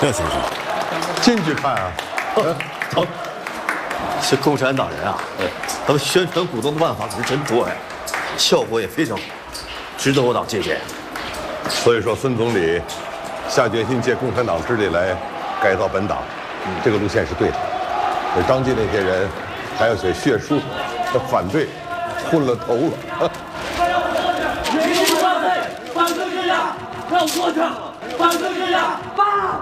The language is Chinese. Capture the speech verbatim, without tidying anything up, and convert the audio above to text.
那先生， 进去看啊。 走。这共产党人啊，他们宣传鼓动的办法可是真多呀，效果也非常好，值得我党借鉴。 所以说，孙总理下决心借共产党之力来改造本党，这个路线是对的。而张继那些人还要写血书，反对，昏了头了。 人民万岁！反革制呀！要坐下！反革制呀！罢！